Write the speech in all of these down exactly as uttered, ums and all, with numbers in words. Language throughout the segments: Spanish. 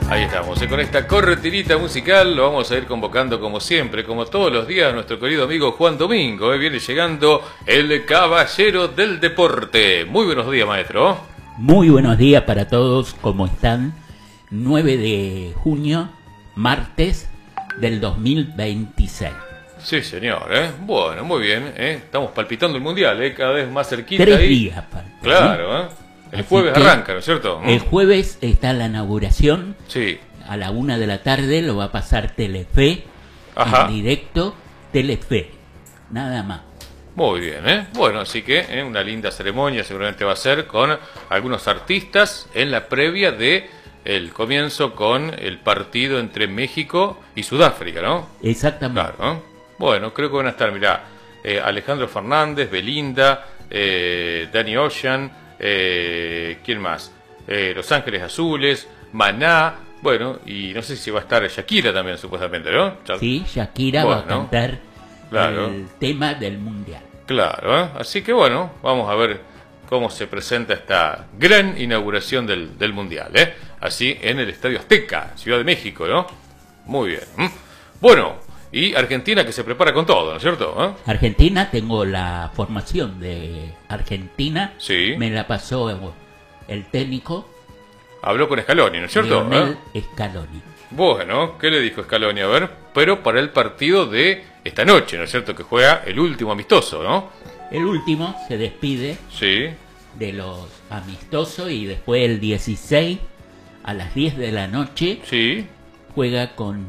Ahí estamos, eh, con esta corretinita musical lo vamos a ir convocando como siempre, como todos los días, nuestro querido amigo Juan Domingo. Eh, viene llegando el caballero del deporte. Muy buenos días, maestro. Muy buenos días para todos, ¿cómo están? nueve de junio, martes del dos mil veintiséis. Sí, señor, ¿eh? Bueno, muy bien, ¿eh? Estamos palpitando el Mundial, ¿eh? Cada vez más cerquita. Tres ahí. días. Para, claro, ¿eh? El Así jueves que arranca, ¿no es cierto? El jueves está la inauguración. Sí. A la una de la tarde lo va a pasar Telefe. Ajá. En directo, Telefe. Nada más. Muy bien, ¿eh? Bueno, así que ¿eh? una linda ceremonia seguramente va a ser con algunos artistas en la previa de el comienzo con el partido entre México y Sudáfrica, ¿no? Exactamente. Claro, ¿eh? Bueno, creo que van a estar, mirá, eh, Alejandro Fernández, Belinda, eh, Danny Ocean, eh, ¿quién más? Eh, Los Ángeles Azules, Maná, bueno, y no sé si va a estar Shakira también, supuestamente, ¿no? Sí, Shakira bueno, va a cantar claro. el tema del Mundial. Claro, ¿eh? Así que bueno, vamos a ver cómo se presenta esta gran inauguración del, del Mundial, ¿eh? Así en el Estadio Azteca, Ciudad de México, ¿no? Muy bien. ¿Mm? Bueno, y Argentina que se prepara con todo, ¿no es cierto? ¿Eh? Argentina, tengo la formación de Argentina. Sí. Me la pasó el técnico. Habló con Scaloni, ¿no es cierto? Lionel ¿Eh? Scaloni. Bueno, ¿qué le dijo Scaloni? A ver, pero para el partido de esta noche, ¿no es cierto? Que juega el último amistoso, ¿no? El último se despide sí. de los amistosos y después el dieciséis a las diez de la noche sí. juega con,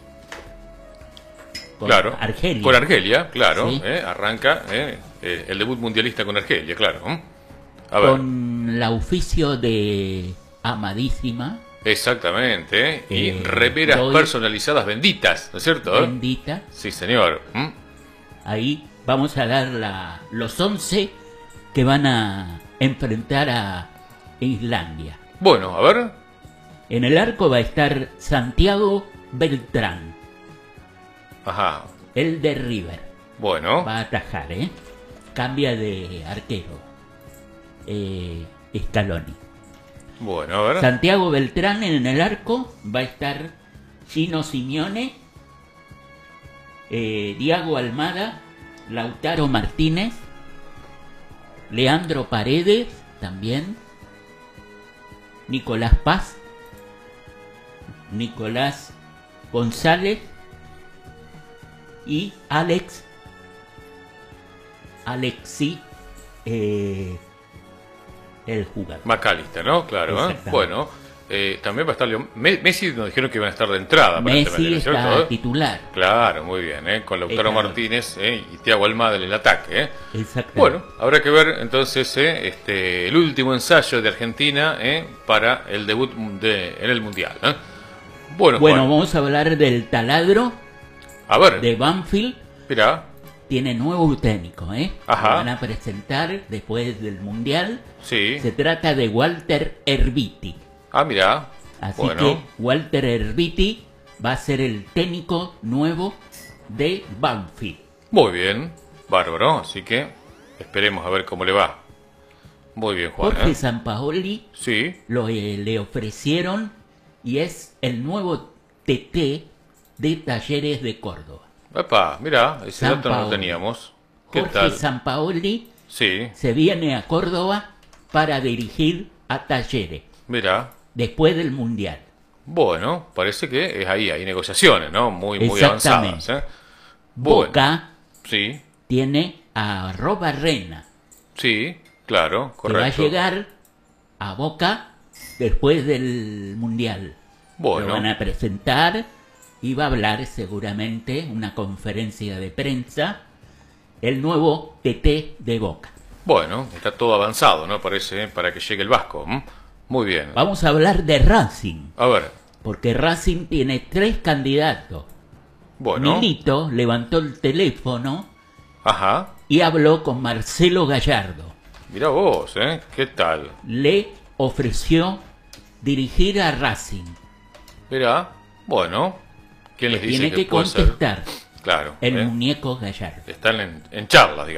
con claro. Argelia. Con Argelia, claro. ¿Sí? ¿eh? Arranca eh, eh, el debut mundialista con Argelia, claro. A ver. Con la oficio de Amadísima. Exactamente. ¿eh? Y eh, remeras doy, personalizadas benditas, ¿no es cierto? Bendita. Sí, señor. ¿Mm? Ahí vamos a dar la, los once que van a enfrentar a Islandia. Bueno, a ver. En el arco va a estar Santiago Beltrán. Ajá. El de River. Bueno. Va a atajar, ¿eh? Cambia de arquero. Eh, Scaloni. Bueno, a ver. Santiago Beltrán en el arco va a estar Gino Simeone, eh, Diego Almada, Lautaro Martínez, Leandro Paredes también, Nicolás Paz, Nicolás González y Alex Alexi eh, el jugador. McAllister, ¿no? Claro, ¿eh? Bueno, eh, también va a estar Leo... Messi nos dijeron que iban a estar de entrada. Messi ¿no es cierto? está ¿Eh? titular. Claro, muy bien, ¿eh? Con Lautaro Exacto. Martínez ¿eh? y Thiago Almada en el ataque, ¿eh? Exacto. Bueno, habrá que ver entonces ¿eh? este, el último ensayo de Argentina ¿eh? para el debut de, en el Mundial. ¿eh? Bueno, bueno Juan. vamos a hablar del taladro a ver. de Banfield. Mirá. Tiene nuevo técnico, ¿eh? Ajá. Lo van a presentar después del Mundial. Sí. Se trata de Walter Erviti. Ah, mirá. Así bueno. que Walter Erviti va a ser el técnico nuevo de Banfield. Muy bien, bárbaro. Así que esperemos a ver cómo le va. Muy bien, Juan. Jorge ¿eh? Sampaoli sí. lo, eh, le ofrecieron y es el nuevo T T de Talleres de Córdoba. Epa, mirá, ese dato no lo Sampaoli. teníamos. ¿Qué Jorge tal? Sampaoli Sí. se viene a Córdoba para dirigir a Talleres. Mirá. Después del Mundial. Bueno, parece que es ahí, hay negociaciones, ¿no? Muy, muy avanzadas. ¿eh? Boca bueno, sí. tiene a Roba Rena. Sí, claro, Que correcto. va a llegar a Boca después del Mundial. Bueno. Lo van a presentar y va a hablar seguramente una conferencia de prensa el nuevo T T de Boca. Bueno, está todo avanzado, ¿no? Parece, para que llegue el Vasco. ¿m? Muy bien. Vamos a hablar de Racing. A ver. Porque Racing tiene tres candidatos. Bueno. Milito levantó el teléfono Ajá. y habló con Marcelo Gallardo. Mirá vos, ¿eh? ¿Qué tal? Le ofreció dirigir a Racing. Mirá, bueno. ¿Quién les dice Tiene que que puede contestar ser? Claro. el ¿eh? muñeco Gallardo. Están en, en charlas, digamos.